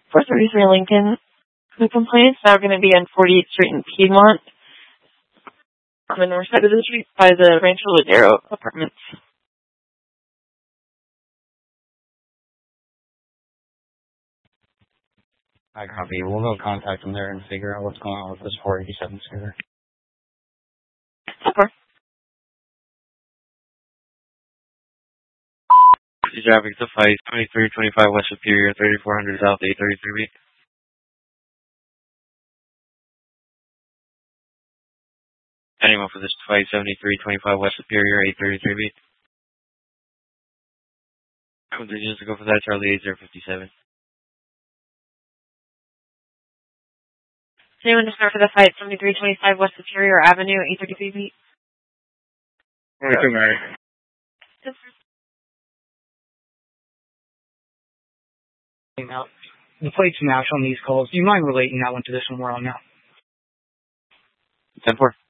433 Lincoln. The complaints now going to be on 48th Street in Piedmont, on the north side of the street by the Rancho Ladero apartments. I copy. We'll go contact them there and figure out what's going on with this 487 scooter. Super. Traffic to 52325 West Superior, 3400 South, 833B. Anyone for this 57325 West Superior, 833B. Just to go for that, Charlie 8057. Anyone to start for the 57325 West Superior Avenue, 833B? 42 Mary. The plate's national on these calls. Do you mind relating that one to this one we're on now? 10-4.